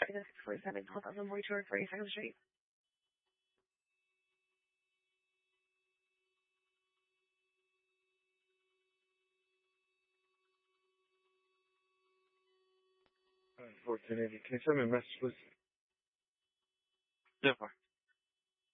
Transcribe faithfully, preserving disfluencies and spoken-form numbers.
starting at six forty-seven, North Oslo Mortgage Road, forty-second Street. Unfortunately, can you send me a message, please? Yeah, fine.